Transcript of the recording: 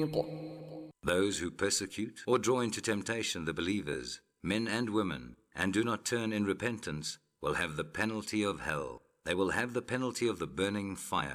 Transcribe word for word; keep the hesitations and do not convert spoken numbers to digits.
Those who persecute or draw into temptation the believers, men and women, and do not turn in repentance, will have the penalty of hell. They will have the penalty of the burning fire.